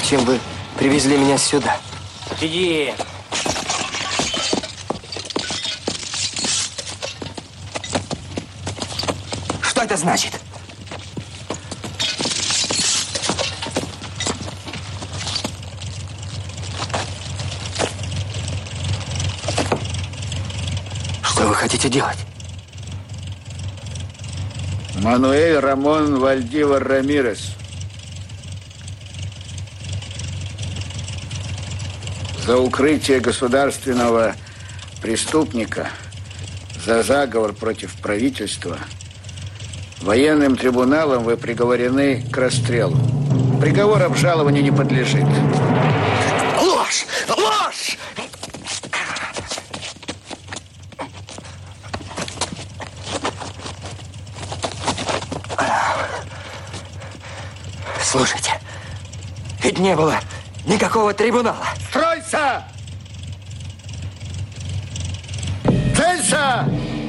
Зачем вы привезли меня сюда? Иди. Что это значит? Что вы хотите делать? Мануэль Рамон Вальдивар Рамирес. За укрытие государственного преступника, за заговор против правительства, военным трибуналом вы приговорены к расстрелу. Приговор обжалованию не подлежит. Ложь! Ложь! Слушайте, ведь не было никакого трибунала. Стройся! Целься!